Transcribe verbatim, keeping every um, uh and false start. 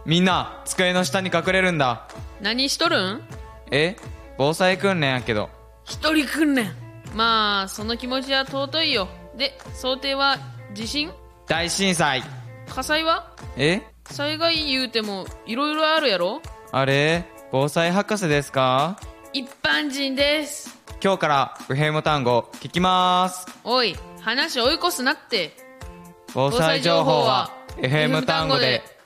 みんな机の下に隠れるんだ。 何しとるん？ え防災訓練やけど。 一人訓練。まあその気持ちは尊いよ。で想定は地震？ 大震災。 火災は？ え災害言うてもいろいろあるやろ。 あれ防災博士ですか？ 一般人です。 今日からウヘム単語聞きまーす。 おい話追い越すなって。 防災情報は エフエム 単語で。